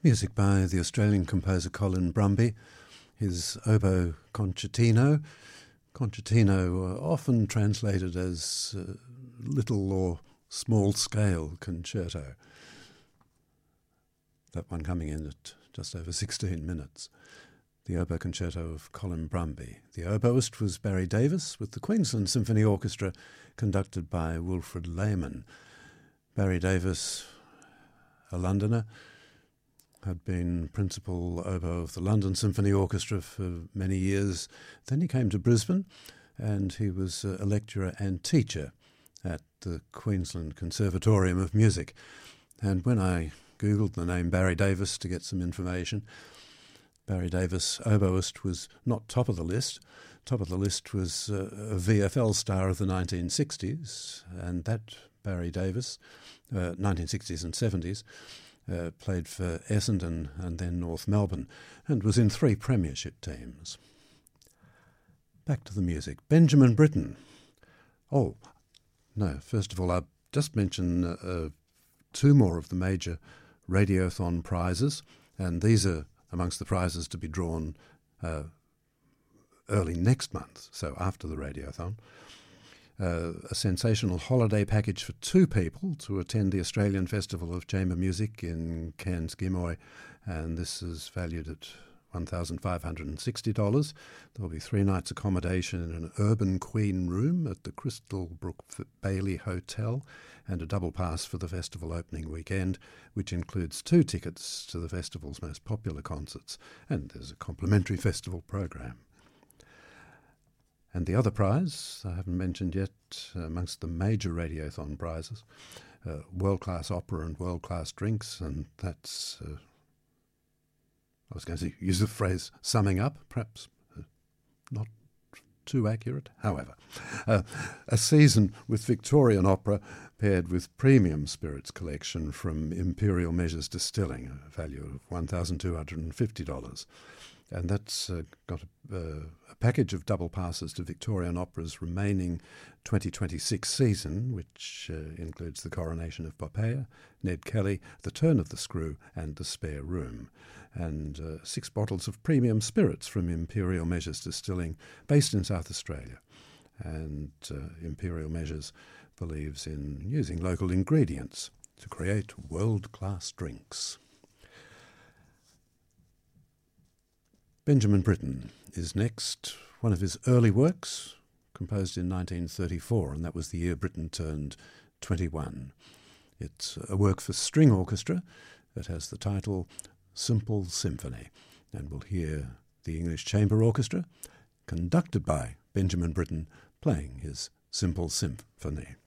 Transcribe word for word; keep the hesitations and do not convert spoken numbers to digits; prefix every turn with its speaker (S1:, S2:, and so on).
S1: Music by the Australian composer Colin Brumby, his oboe concertino. Concertino, uh, often translated as uh, little or small-scale concerto. That one coming in at just over sixteen minutes. The oboe concerto of Colin Brumby. The oboist was Barry Davis, with the Queensland Symphony Orchestra conducted by Wilfred Lehman. Barry Davis, a Londoner, had been principal oboe of the London Symphony Orchestra for many years. Then he came to Brisbane, and he was a lecturer and teacher at the Queensland Conservatorium of Music. And when I googled the name Barry Davis to get some information, Barry Davis, oboist, was not top of the list. Top of the list was uh, a V F L star of the nineteen sixties, and that Barry Davis, uh, nineteen sixties and seventies, Uh, played for Essendon and then North Melbourne, and was in three premiership teams. Back to the music. Benjamin Britten. Oh, no, first of all, I'll just mention uh, two more of the major Radiothon prizes, and these are amongst the prizes to be drawn uh, early next month, so after the Radiothon. Uh, a sensational holiday package for two people to attend the Australian Festival of Chamber Music in Cairns Gimoy, and this is valued at one thousand five hundred sixty dollars. There will be three nights accommodation in an urban queen room at the Crystal Brook Bailey Hotel, and a double pass for the festival opening weekend, which includes two tickets to the festival's most popular concerts, and there's a complimentary festival program. And the other prize, I haven't mentioned yet, uh, amongst the major Radiothon prizes, uh, world-class opera and world-class drinks, and that's, uh, I was going to use the phrase summing up, perhaps uh, not too accurate, however. Uh, a season with Victorian opera paired with premium spirits collection from Imperial Measures Distilling, a value of one thousand two hundred fifty dollars. And that's uh, got a, uh, a package of double passes to Victorian Opera's remaining twenty twenty-six season, which uh, includes the Coronation of Poppaea, Ned Kelly, The Turn of the Screw, and The Spare Room. And uh, six bottles of premium spirits from Imperial Measures Distilling, based in South Australia. And uh, Imperial Measures believes in using local ingredients to create world-class drinks. Benjamin Britten is next. One of his early works, composed in nineteen thirty-four, and that was the year Britten turned twenty-one. It's a work for string orchestra that has the title Simple Symphony, and we'll hear the English Chamber Orchestra, conducted by Benjamin Britten, playing his Simple Symphony.